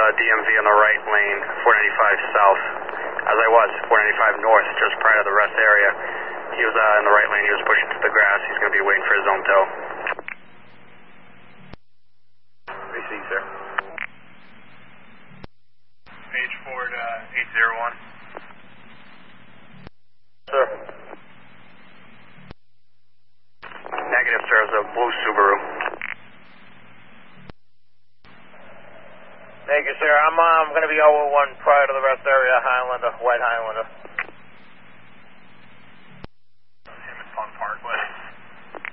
DMV on the right lane, 495 south. As I was, 495 north, just prior to the rest area. He was in the right lane, he was pushing to the grass, he's going to be waiting for his own tow. Receive, sir. Page Ford 801. Sir. Negative, sir, it's a blue Subaru. Thank you, sir. I'm going to be 001 prior to the rest area, Highlander, White Highlander.